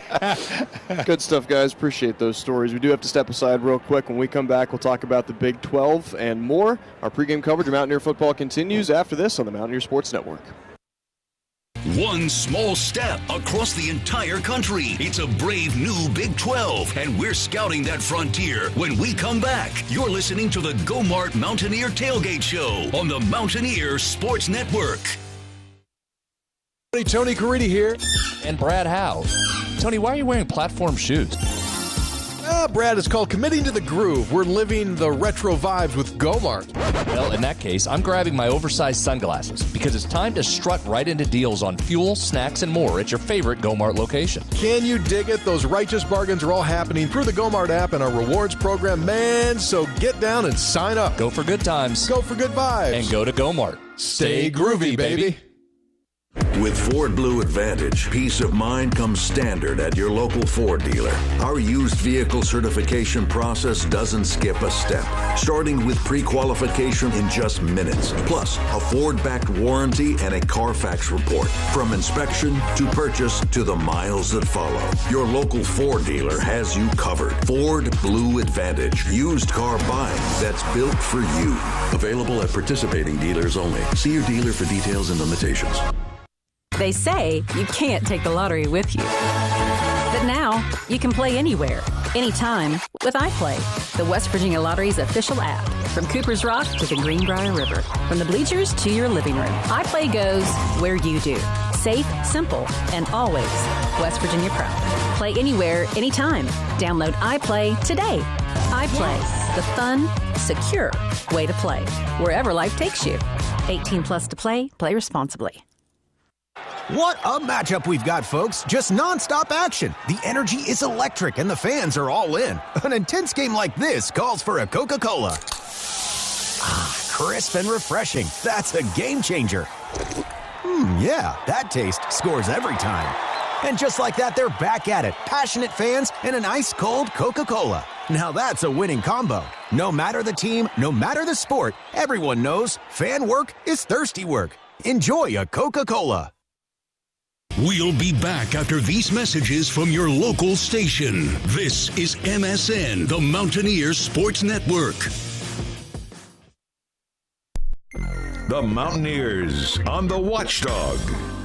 right. Good stuff, guys. Appreciate those stories. We do have to step aside real quick. When we come back, we'll talk about the Big twelve and more. Our pregame coverage of Mountaineer football continues after this on the Mountaineer Sports Network. One small step across the entire country. It's a brave new Big twelve, and we're scouting that frontier. When we come back, you're listening to the Go-Mart Mountaineer Tailgate Show on the Mountaineer Sports Network. Hey, Tony Caridi here. And Brad Howe. Tony, why are you wearing platform shoes? Ah, Brad, it's called Committing to the Groove. We're living the retro vibes with Go-Mart. Well, in that case, I'm grabbing my oversized sunglasses because it's time to strut right into deals on fuel, snacks, and more at your favorite Go-Mart location. Can you dig it? Those righteous bargains are all happening through the Go-Mart app and our rewards program, man. So get down and sign up. Go for good times. Go for good vibes. And go to Go-Mart. Stay groovy, baby. With Ford Blue Advantage, peace of mind comes standard at your local Ford dealer. Our used vehicle certification process doesn't skip a step, starting with pre-qualification in just minutes, plus a Ford-backed warranty and a Carfax report. From inspection to purchase to the miles that follow, your local Ford dealer has you covered. Ford Blue Advantage, used car buying that's built for you. Available at participating dealers only. See your dealer for details and limitations. They say you can't take the lottery with you. But now, you can play anywhere, anytime with iPlay, the West Virginia Lottery's official app. From Cooper's Rock to the Greenbrier River, from the bleachers to your living room, iPlay goes where you do. Safe, simple, and always West Virginia proud. Play anywhere, anytime. Download iPlay today. iPlay, the fun, secure way to play, wherever life takes you. eighteen plus to play, play responsibly. What a matchup we've got, folks. Just nonstop action. The energy is electric and the fans are all in. An intense game like this calls for a Coca-Cola. Ah, crisp and refreshing. That's a game changer. Hmm, yeah, that taste scores every time. And just like that, they're back at it. Passionate fans and an ice-cold Coca-Cola. Now that's a winning combo. No matter the team, no matter the sport, everyone knows fan work is thirsty work. Enjoy a Coca-Cola. We'll be back after these messages from your local station. This is M S N, the Mountaineers Sports Network. The Mountaineers on the Watchdog.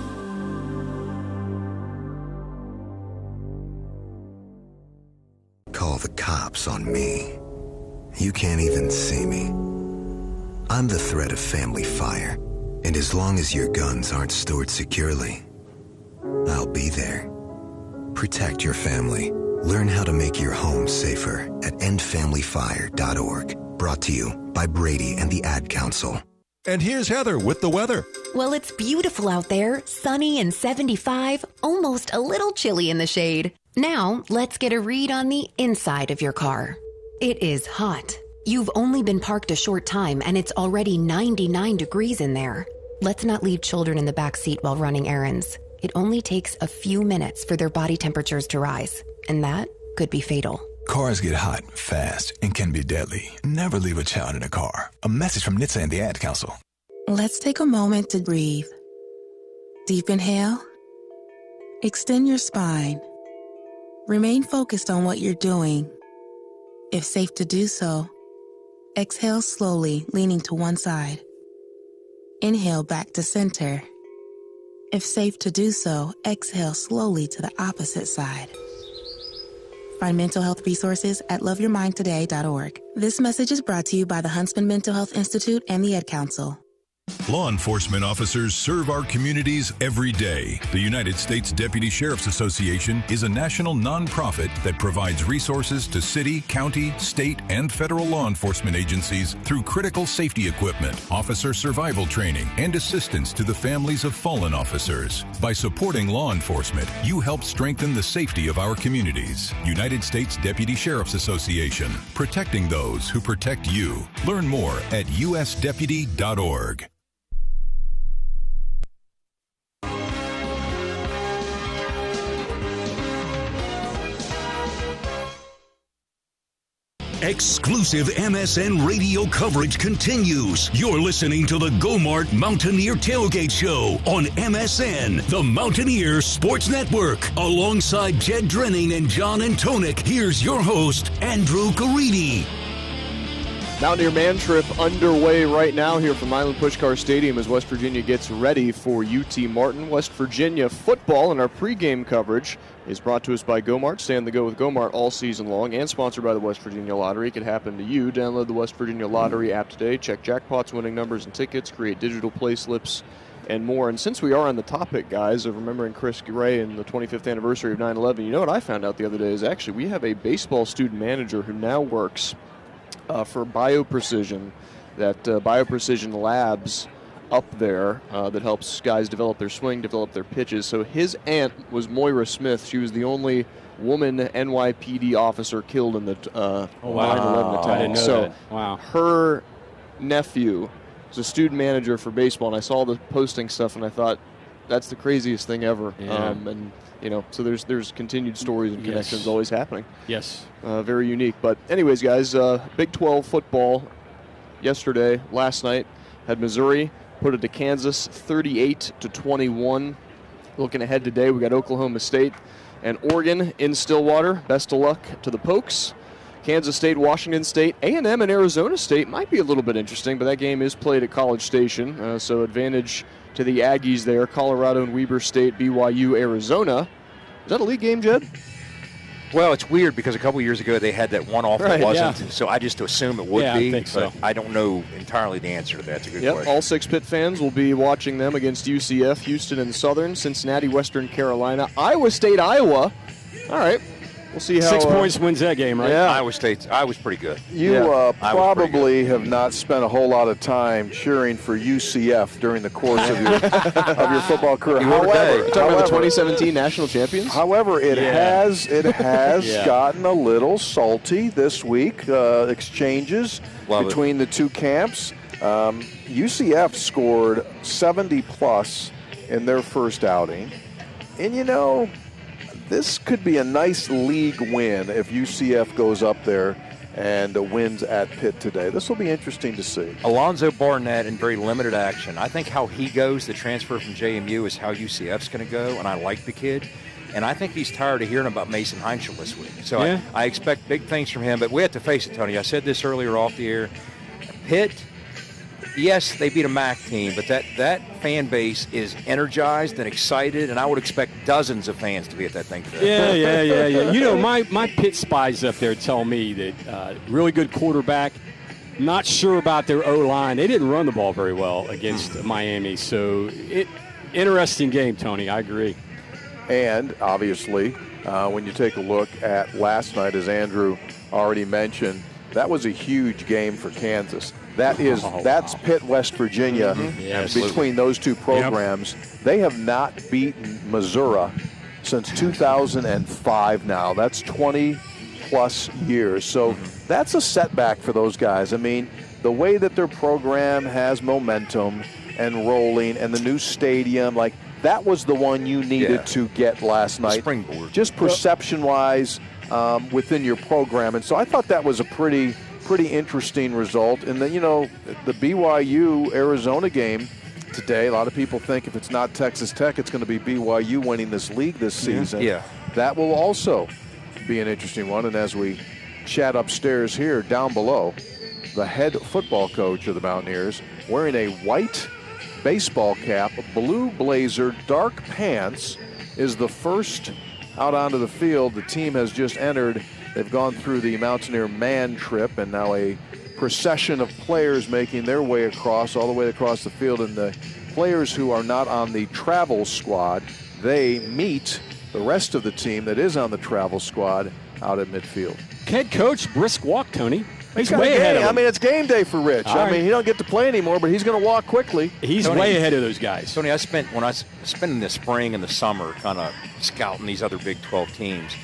Call the cops on me. You can't even see me. I'm the threat of family fire, and as long as your guns aren't stored securely, I'll be there. Protect your family. Learn how to make your home safer at end family fire dot org. Brought to you by Brady and the Ad Council. And here's Heather with the weather. Well, it's beautiful out there, sunny and seventy-five, almost a little chilly in the shade. Now, let's get a read on the inside of your car. It is hot. You've only been parked a short time and it's already ninety-nine degrees in there. Let's not leave children in the back seat while running errands. It only takes a few minutes for their body temperatures to rise, and that could be fatal. Cars get hot, fast, and can be deadly. Never leave a child in a car. A message from N H T S A and the Ad Council. Let's take a moment to breathe. Deep inhale. Extend your spine. Remain focused on what you're doing. If safe to do so, exhale slowly, leaning to one side. Inhale back to center. If safe to do so, exhale slowly to the opposite side. Find mental health resources at love your mind today dot org. This message is brought to you by the Huntsman Mental Health Institute and the Ad Council. Law enforcement officers serve our communities every day. The United States Deputy Sheriff's Association is a national nonprofit that provides resources to city, county, state, and federal law enforcement agencies through critical safety equipment, officer survival training, and assistance to the families of fallen officers. By supporting law enforcement, you help strengthen the safety of our communities. United States Deputy Sheriff's Association, protecting those who protect you. Learn more at U S deputy dot org. Exclusive M S N radio coverage continues. You're listening to the Go-Mart Mountaineer Tailgate Show on M S N, the Mountaineer Sports Network. Alongside Jed Drenning and John Antonik, here's your host, Andrew Caridi. Mountaineer Man Trip underway right now here from Milan Puskar Stadium as West Virginia gets ready for U T Martin. West Virginia football, and our pregame coverage is brought to us by Go-Mart. Stay on the go with Go-Mart all season long, and sponsored by the West Virginia Lottery. It could happen to you. Download the West Virginia Lottery app today. Check jackpots, winning numbers, and tickets. Create digital play slips and more. And since we are on the topic, guys, of remembering Chris Gray and the twenty-fifth anniversary of nine eleven, you know what I found out the other day is actually we have a baseball student manager who now works uh, for BioPrecision, that uh, BioPrecision Labs up there uh, that helps guys develop their swing, develop their pitches. So his aunt was Moira Smith. She was the only woman N Y P D officer killed in the uh, oh, wow. nine eleven attack. I didn't know so that. Wow. Her nephew was a student manager for baseball, and I saw the posting stuff, and I thought, that's the craziest thing ever. Yeah. Um, and you know, so there's there's continued stories and connections Yes. always happening. Yes. Uh, very unique. But anyways, guys, uh, Big twelve football yesterday, last night, had Missouri put it to Kansas thirty-eight to twenty-one. Looking ahead today, we got Oklahoma State and Oregon in Stillwater. Best of luck to the Pokes. Kansas State, Washington State, A and M, and Arizona State might be a little bit interesting, but that game is played at College Station, uh, so advantage to the Aggies there. Colorado and Weber State, B Y U, Arizona. Is that a league game, Jed? Well, it's weird because a couple years ago they had that one off Right, that wasn't, yeah. so I just assume it would Yeah, I be. think so. But I don't know entirely the answer to that. That's a good Yep, question. all six Pitt fans will be watching them against U C F, Houston and Southern, Cincinnati, Western Carolina, Iowa State, Iowa. All right, we'll see how. Six uh, points wins that game, right? Yeah. Iowa State, Iowa's pretty good. You Yeah. uh, I was pretty probably have not spent a whole lot of time cheering for U C F during the course of your of your football career. You were However, talking about the however- twenty seventeen national champions? However, it Yeah. has it has Yeah. gotten a little salty this week. Uh, exchanges Love it. between the two camps. Um, U C F scored seventy plus in their first outing, and you know, this could be a nice league win if U C F goes up there and uh, wins at Pitt today. This will be interesting to see. Alonzo Barnett in very limited action. I think how he goes, the transfer from J M U, is how U C F's going to go, and I like the kid. And I think he's tired of hearing about Mason Heinschel this week. So Yeah. I, I expect big things from him. But we have to face it, Tony. I said this earlier off the air. Pitt, yes, they beat a M A C team, but that, that fan base is energized and excited, and I would expect dozens of fans to be at that thing today. Yeah, yeah, yeah, yeah. You know, my, my Pitt spies up there tell me that uh, really good quarterback, not sure about their O-line. They didn't run the ball very well against Miami. So, it interesting game, Tony. I agree. And obviously, uh, when you take a look at last night, as Andrew already mentioned, that was a huge game for Kansas. That is, Oh, that's wow. Pitt, West Virginia. Mhm. Yeah, absolutely. Between those two programs, they have not beaten Missouri since two thousand five now. That's twenty plus years. So that's a setback for those guys. I mean, the way that their program has momentum and rolling, and the new stadium, like, that was the one you needed Yeah. to get last night. Springboard. Just perception-wise um, within your program. And so I thought that was a pretty pretty interesting result. And then, you know, the B Y U-Arizona game today, a lot of people think if it's not Texas Tech, it's going to be B Y U winning this league this season. Yeah. That will also be an interesting one. And as we chat upstairs here, down below, the head football coach of the Mountaineers wearing a white baseball cap, blue blazer, dark pants, is the first out onto the field. The team has just entered. They've gone through the Mountaineer Man Trip, and now a procession of players making their way across, all the way across the field. And the players who are not on the travel squad, they meet the rest of the team that is on the travel squad out at midfield. Head coach, brisk walk, Tony. He's got a way ahead game. of I them. mean, it's game day for Rich. All I right. mean, he don't get to play anymore, but he's going to walk quickly. He's Tony, way ahead of those guys. Tony, I spent when I was spending the spring and the summer kind of scouting these other Big twelve teams.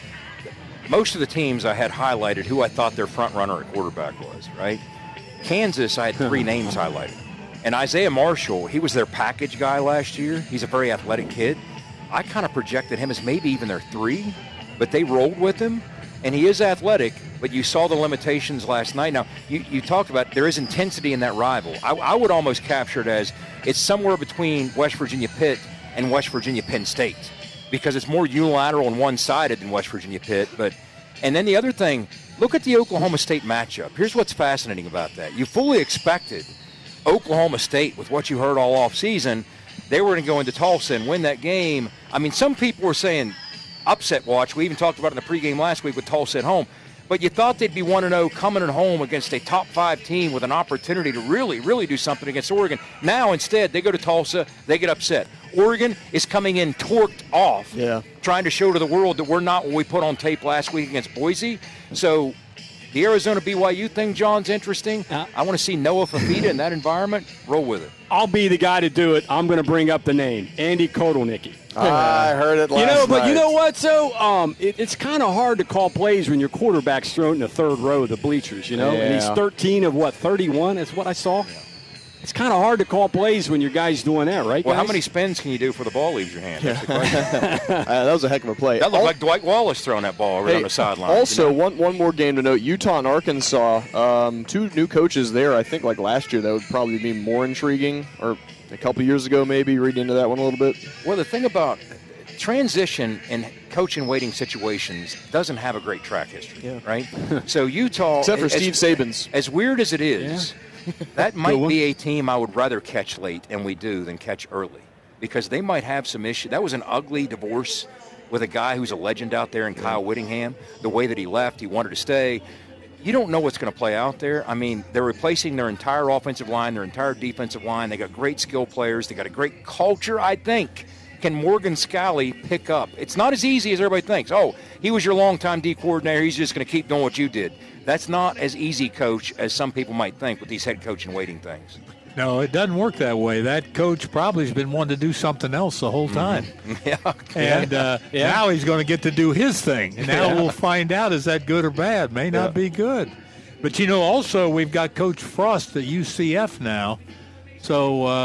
Most of the teams I had highlighted who I thought their front runner at quarterback was, right? Kansas, I had three names highlighted. And Isaiah Marshall, he was their package guy last year. He's a very athletic kid. I kind of projected him as maybe even their three, but they rolled with him. And he is athletic, but you saw the limitations last night. Now, you, you talked about there is intensity in that rival. I, I would almost capture it as it's somewhere between West Virginia Pitt and West Virginia Penn State, because it's more unilateral and one-sided than West Virginia Pitt. But and then the other thing, look at the Oklahoma State matchup. Here's what's fascinating about that. You fully expected Oklahoma State, with what you heard all offseason, they were going to go into Tulsa and win that game. I mean, some people were saying upset watch. We even talked about it in the pregame last week with Tulsa at home. But you thought they'd be one and oh coming at home against a top five team with an opportunity to really, really do something against Oregon. Now, instead, they go to Tulsa, they get upset. Oregon is coming in torqued off, yeah. trying to show to the world that we're not what we put on tape last week against Boise. So the Arizona B Y U thing, John's interesting. I want to see Noah Fafita in that environment. Roll with it. I'll be the guy to do it. I'm going to bring up the name, Andy Kotelnicki. I heard it last You know, but night. you know what? So um, it, it's kind of hard to call plays when your quarterback's thrown in the third row of the bleachers. You know, and he's Yeah. thirteen of what thirty-one is what I saw. It's kind of hard to call plays when your guy's doing that, right, Well, guys? how many spins can you do before the ball leaves your hand? That's the question. uh, that was a heck of a play. That looked All, like Dwight Wallace throwing that ball over hey, on the sideline. Also, you know? one one more game to note: Utah and Arkansas. Um, two new coaches there. I think like last year that would probably be more intriguing, or a couple years ago maybe. Read into that one a little bit. Well, the thing about transition in coaching waiting situations doesn't have a great track history, yeah. right? So Utah, except for as, Steve Saban's, as weird as it is, yeah. that might be a team I would rather catch late, and we do, than catch early, because they might have some issue. That was an ugly divorce with a guy who's a legend out there in yeah. Kyle Whittingham. The way that he left, he wanted to stay. You don't know what's going to play out there. I mean, they're replacing their entire offensive line, their entire defensive line. They got great skill players. They got a great culture, I think. Can Morgan Scalley pick up? It's not as easy as everybody thinks. Oh, he was your longtime D coordinator. He's just going to keep doing what you did. That's not as easy, Coach, as some people might think with these head coach and waiting things. No, it doesn't work that way. That coach probably has been wanting to do something else the whole time. Mm-hmm. Yeah. And uh, yeah. now he's going to get to do his thing. And now yeah. we'll find out, is that good or bad? May not yeah. be good. But, you know, also we've got Coach Frost at U C F now. So, uh,